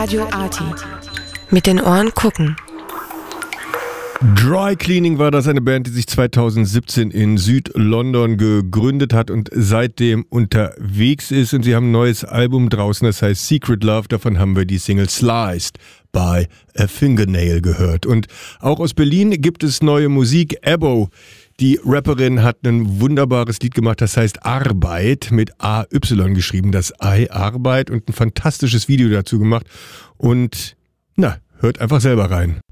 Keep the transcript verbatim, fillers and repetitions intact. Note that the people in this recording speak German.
Radio Arty. Mit den Ohren gucken. Dry Cleaning war das, eine Band, die sich zweitausendsiebzehn in Süd-London gegründet hat und seitdem unterwegs ist. Und sie haben ein neues Album draußen, das heißt Secret Love. Davon haben wir die Single Sliced by a Fingernail gehört. Und auch aus Berlin gibt es neue Musik. Ebo, die Rapperin, hat ein wunderbares Lied gemacht, das heißt Arbeit, mit A Y geschrieben, das I, Arbeit, und ein fantastisches Video dazu gemacht. Und na, hört einfach selber rein.